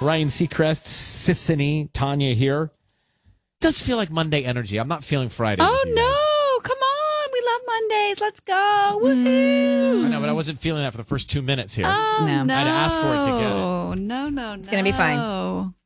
Ryan Seacrest, Sissany, Tanya here. It does feel like Monday energy. I'm not feeling Friday. Oh, no. Come on. We love Mondays. Let's go. Woohoo. I know, but I wasn't feeling that for the first 2 minutes here. Oh, no. I had to ask for it to get it. No. It's going to be fine.